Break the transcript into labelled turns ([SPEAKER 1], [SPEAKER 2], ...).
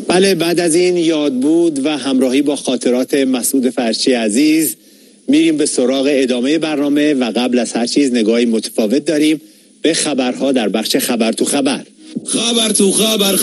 [SPEAKER 1] بله، بعد از این یاد بود و همراهی با خاطرات مسعود فرشی عزیز میریم به سراغ ادامه برنامه و قبل از هر چیز نگاهی متفاوت داریم به خبرها در بخش خبر تو خبر.